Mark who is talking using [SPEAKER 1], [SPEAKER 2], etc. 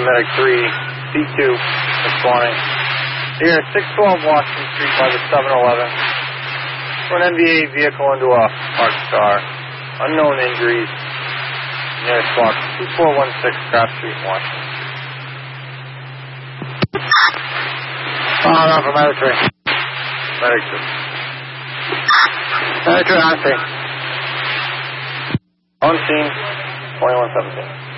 [SPEAKER 1] Medic 3, C2, responding. Here, 612 Washington Street by the 7-Eleven. For an NVA vehicle into a parked car. Unknown injuries. Nearest block 2416 Craft Street in Washington.
[SPEAKER 2] No, for Medic 3.
[SPEAKER 1] Medic 2.
[SPEAKER 2] Medic 3, on scene.
[SPEAKER 1] On scene, 2117.